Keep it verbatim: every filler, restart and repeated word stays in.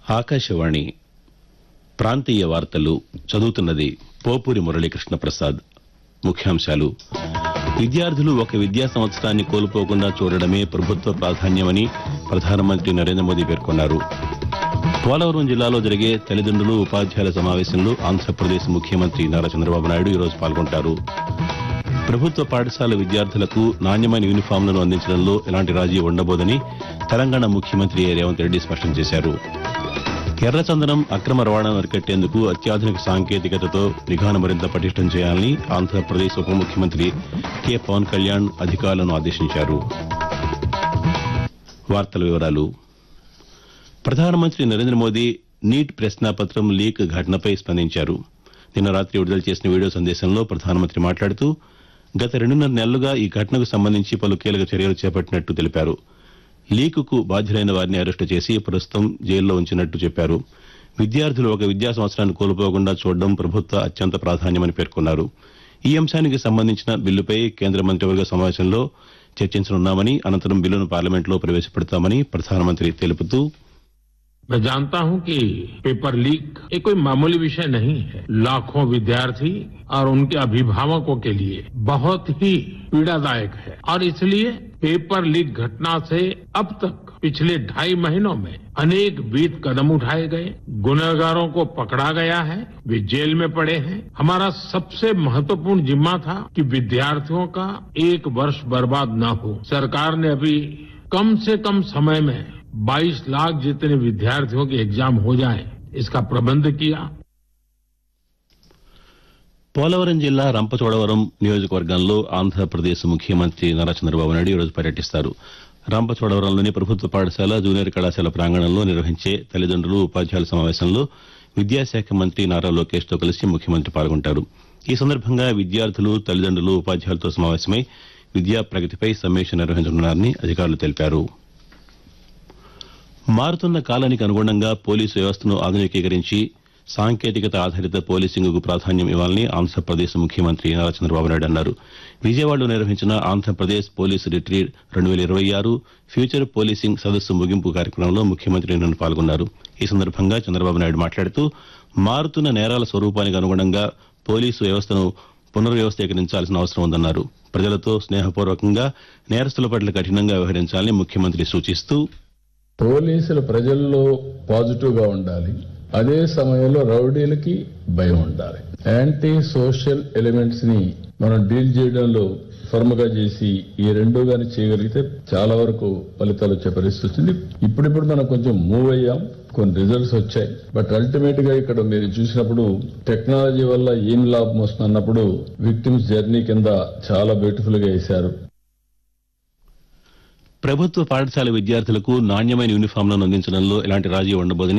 ఆకాశవాణి ప్రాంతీయ వార్తలు చదువుతున్నది పోపూరి మురళీకృష్ణ ప్రసాద్. ముఖ్యాంశాలు: విద్యార్థులు ఒక విద్యా సంవత్సరాన్ని కోల్పోకుండా చూడడమే ప్రభుత్వ ప్రాధాన్యమని ప్రధానమంత్రి నరేంద్ర మోదీ పేర్కొన్నారు. పోలవరం జిల్లాలో జరిగే తల్లిదండ్రులు ఉపాధ్యాయుల సమావేశంలో ఆంధ్రప్రదేశ్ ముఖ్యమంత్రి నారా చంద్రబాబు నాయుడు ఈరోజు పాల్గొంటారు. ప్రభుత్వ పాఠశాల విద్యార్థులకు నాణ్యమైన యూనిఫామ్లను అందించడంలో ఎలాంటి రాజీ ఉండబోదని తెలంగాణ ముఖ్యమంత్రి రేవంత్ రెడ్డి స్పష్టం చేశారు. ఎర్రచందనం అక్రమ రవాణాను అరికట్టేందుకు అత్యాధునిక సాంకేతికతతో నిఘాను మరింత పటిష్టం చేయాలని ఆంధ్రప్రదేశ్ ఉప ముఖ్యమంత్రి కె పవన్ కళ్యాణ్ అధికారులను ఆదేశించారు. వార్తల వివరాలు. ప్రధానమంత్రి నరేంద్ర మోదీ నీట్ ప్రశ్నాపత్రం లీక్ ఘటనపై స్పందించారు. నిన్న రాత్రి విడుదల చేసిన వీడియో సందేశంలో ప్రధానమంత్రి మాట్లాడుతూ గత రెండున్నర నెలలుగా ఈ ఘటనకు సంబంధించి పలు కీలక చర్యలు చేపట్టినట్టు తెలిపారు. లీకుకు బాధ్యులైన వారిని అరెస్టు చేసి ప్రస్తుతం జైల్లో ఉంచినట్టు చెప్పారు. విద్యార్థులు ఒక విద్యా సంవత్సరాన్ని కోల్పోకుండా చూడడం ప్రభుత్వ అత్యంత ప్రాధాన్యమని పేర్కొన్నారు. ఈ అంశానికి సంబంధించిన బిల్లుపై కేంద్ర మంత్రివర్గ సమావేశంలో చర్చించనున్నామని, అనంతరం బిల్లును పార్లమెంట్లో ప్రవేశపెడతామని ప్రధానమంత్రి తెలుపుతూ, मैं जानता हूं कि पेपर लीक ये कोई मामूली विषय नहीं है. लाखों विद्यार्थी और उनके अभिभावकों के लिए बहुत ही पीड़ादायक है और इसलिए पेपर लीक घटना से अब तक पिछले ढाई महीनों में अनेक विध कदम उठाए गए. गुनहगारों को पकड़ा गया है, वे जेल में पड़े हैं. हमारा सबसे महत्वपूर्ण जिम्मा था कि विद्यार्थियों का एक वर्ष बर्बाद न हो. सरकार ने अभी कम से कम समय में बाईस लाख जितने विद्यार्थियों के एग्जाम हो जाए इसका प्रबंध किया. పోలవరం జిల్లా రంపచోడవరం నియోజకవర్గంలో ఆంధ్రప్రదేశ్ ముఖ్యమంత్రి నారా చంద్రబాబు నాయుడు ఈరోజు పర్యటిస్తారు. రంపచోడవరంలోని ప్రభుత్వ పాఠశాల, జూనియర్ కళాశాల ప్రాంగణంలో నిర్వహించే తల్లిదండ్రులు ఉపాధ్యాయుల సమావేశంలో విద్యాశాఖ మంత్రి నారా లోకేష్ తో కలిసి ముఖ్యమంత్రి పాల్గొంటారు. ఈ సందర్భంగా విద్యార్థులు, తల్లిదండ్రులు, ఉపాధ్యాయులతో సమావేశమై విద్యా ప్రగతిపై సమీక్ష నిర్వహించనున్నారని అధికారులు తెలిపారు. మారుతున్న కాలానికి అనుగుణంగా పోలీసు వ్యవస్థను ఆధునికీకరించి సాంకేతికత ఆధారిత పోలీసింగ్కు ప్రాధాన్యం ఇవ్వాలని ఆంధ్రప్రదేశ్ ముఖ్యమంత్రి నారా చంద్రబాబు నాయుడు అన్నారు. విజయవాడలో నిర్వహించిన ఆంధ్రప్రదేశ్ పోలీసు రిట్రీట్ రెండు వేల ఇరవై ఆరు ఫ్యూచర్ పోలీసింగ్ సదస్సు ముగింపు కార్యక్రమంలో ముఖ్యమంత్రి నిన్న పాల్గొన్నారు. ఈ సందర్భంగా చంద్రబాబు నాయుడు మాట్లాడుతూ మారుతున్న నేరాల స్వరూపానికి అనుగుణంగా పోలీసు వ్యవస్థను పునర్వ్యవస్థీకరించాల్సిన అవసరం ఉందన్నారు. ప్రజలతో స్నేహపూర్వకంగా, నేరస్తుల పట్ల కఠినంగా వ్యవహరించాలని ముఖ్యమంత్రి సూచిస్తూ, పోలీసులు ప్రజల్లో పాజిటివ్ గా ఉండాలి, అదే సమయంలో రౌడీలకి భయం ఉండాలి. యాంటీ సోషల్ ఎలిమెంట్స్ ని మనం డీల్ చేయడంలో ఫర్మ్ గా చేసి ఈ రెండు గాని చేయగలిగితే చాలా వరకు ఫలితాలు వచ్చే పరిస్థితి వచ్చింది. ఇప్పుడిప్పుడు మనం కొంచెం మూవ్ అయ్యాం, కొన్ని రిజల్ట్స్ వచ్చాయి. బట్ అల్టిమేట్ గా ఇక్కడ మీరు చూసినప్పుడు టెక్నాలజీ వల్ల ఏం లాభం వస్తుంది అన్నప్పుడు విక్టిమ్స్ జర్నీ కింద చాలా బ్యూటిఫుల్ గా వేశారు. ప్రభుత్వ పాఠశాల విద్యార్థులకు నాణ్యమైన యూనిఫామ్లను అందించడంలో ఎలాంటి రాజీ ఉండబోదని